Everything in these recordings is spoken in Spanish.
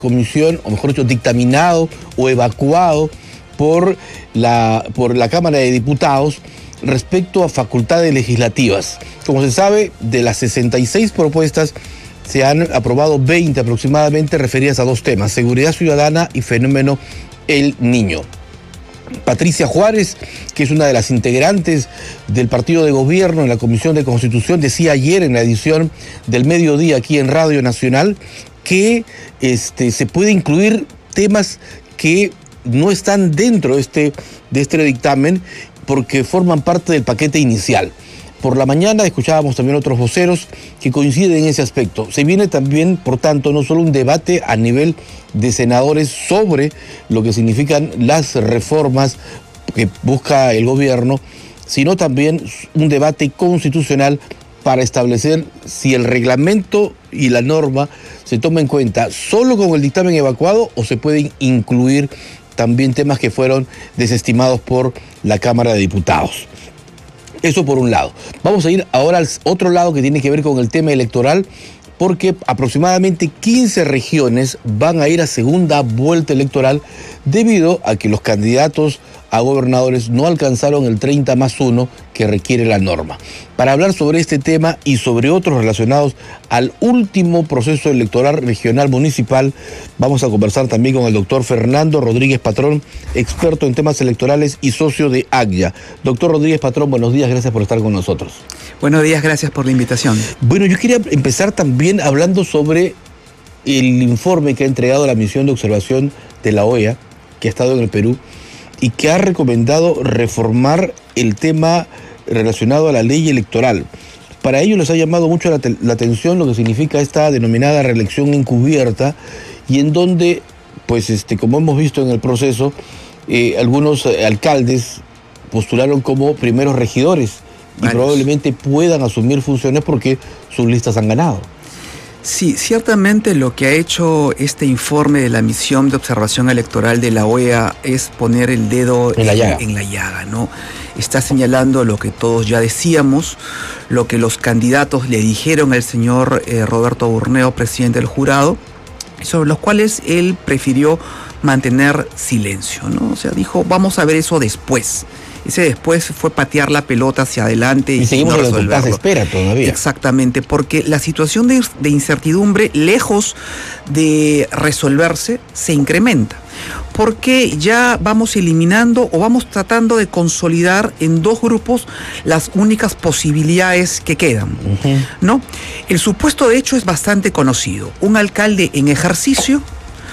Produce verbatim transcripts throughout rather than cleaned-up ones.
comisión, o mejor dicho, dictaminado o evacuado por la, por la Cámara de Diputados respecto a facultades legislativas. Como se sabe, de las sesenta y seis propuestas, se han aprobado veinte aproximadamente referidas a dos temas: seguridad ciudadana y fenómeno El Niño. Patricia Juárez, que es una de las integrantes del partido de gobierno en la Comisión de Constitución, decía ayer en la edición del mediodía aquí en Radio Nacional que este, se puede incluir temas que no están dentro de este, de este dictamen porque forman parte del paquete inicial. Por la mañana escuchábamos también otros voceros que coinciden en ese aspecto. Se viene también, por tanto, no solo un debate a nivel de senadores sobre lo que significan las reformas que busca el gobierno, sino también un debate constitucional para establecer si el reglamento y la norma se toma en cuenta solo con el dictamen evacuado o se pueden incluir también temas que fueron desestimados por la Cámara de Diputados. Eso por un lado. Vamos a ir ahora al otro lado que tiene que ver con el tema electoral, porque aproximadamente quince regiones van a ir a segunda vuelta electoral debido a que los candidatos a gobernadores no alcanzaron el treinta más uno que requiere la norma. Para hablar sobre este tema y sobre otros relacionados al último proceso electoral regional municipal, vamos a conversar también con el doctor Fernando Rodríguez Patrón, experto en temas electorales y socio de ACYA. Doctor Rodríguez Patrón, buenos días, gracias por estar con nosotros. Buenos días, gracias por la invitación. Bueno, yo quería empezar también hablando sobre el informe que ha entregado la misión de observación de la O E A, que ha estado en el Perú, y que ha recomendado reformar el tema relacionado a la ley electoral. Para ello les ha llamado mucho la, la atención lo que significa esta denominada reelección encubierta, y en donde, pues este, como hemos visto en el proceso, eh, algunos eh, alcaldes postularon como primeros regidores y Varios. probablemente puedan asumir funciones porque sus listas han ganado. Sí, ciertamente lo que ha hecho este informe de la misión de observación electoral de la O E A es poner el dedo en la llaga, en, en la llaga, ¿no? Está señalando lo que todos ya decíamos, lo que los candidatos le dijeron al señor eh, Roberto Burneo, presidente del jurado, sobre los cuales él prefirió mantener silencio, ¿no? O sea, dijo, vamos a ver eso después. Ese después fue patear la pelota hacia adelante y, y seguimos no en la espera todavía. Exactamente, porque la situación de, de incertidumbre, lejos de resolverse, se incrementa. Porque ya vamos eliminando o vamos tratando de consolidar en dos grupos las únicas posibilidades que quedan, uh-huh. ¿no? El supuesto de hecho es bastante conocido. Un alcalde en ejercicio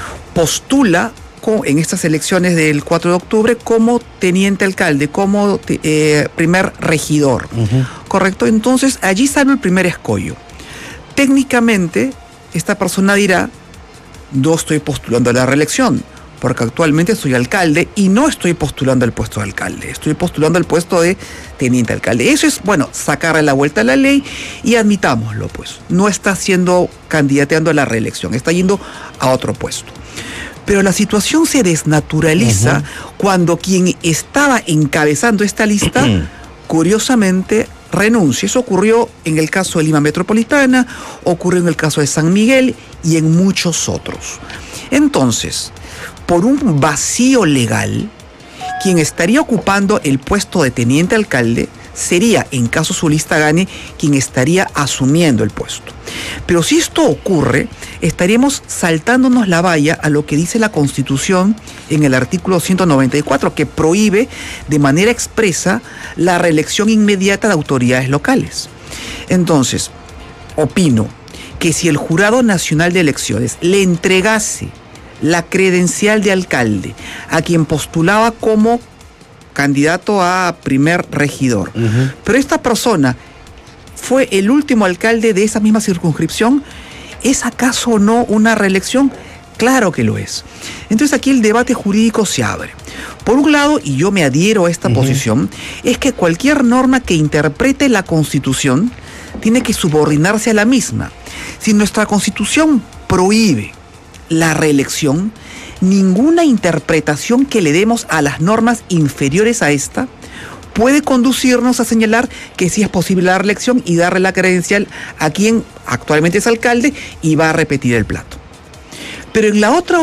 postula en estas elecciones del cuatro de octubre como teniente alcalde, como eh, primer regidor, uh-huh. ¿correcto? Entonces allí sale el primer escollo. Técnicamente esta persona dirá, no estoy postulando a la reelección, porque actualmente soy alcalde y no estoy postulando al puesto de alcalde, estoy postulando al puesto de teniente alcalde. Eso es, bueno, sacarle la vuelta a la ley y admitámoslo, pues, no está siendo candidateando a la reelección, está yendo a otro puesto. Pero la situación se desnaturaliza uh-huh. cuando quien estaba encabezando esta lista, uh-huh. curiosamente, renuncia. Eso ocurrió en el caso de Lima Metropolitana, ocurrió en el caso de San Miguel y en muchos otros. Entonces, por un vacío legal, quien estaría ocupando el puesto de teniente alcalde sería, en caso su lista gane, quien estaría asumiendo el puesto. Pero si esto ocurre, estaríamos saltándonos la valla a lo que dice la Constitución en el artículo ciento noventa y cuatro, que prohíbe de manera expresa la reelección inmediata de autoridades locales. Entonces, opino que si el Jurado Nacional de Elecciones le entregase la credencial de alcalde a quien postulaba como candidato a primer regidor, uh-huh. pero esta persona fue el último alcalde de esa misma circunscripción, ¿es acaso o no una reelección? Claro que lo es. Entonces aquí el debate jurídico se abre. Por un lado, y yo me adhiero a esta uh-huh. posición, es que cualquier norma que interprete la Constitución tiene que subordinarse a la misma. Si nuestra Constitución prohíbe la reelección, ninguna interpretación que le demos a las normas inferiores a esta puede conducirnos a señalar que sí es posible la reelección y darle la credencial a quien actualmente es alcalde y va a repetir el plato. Pero en la otra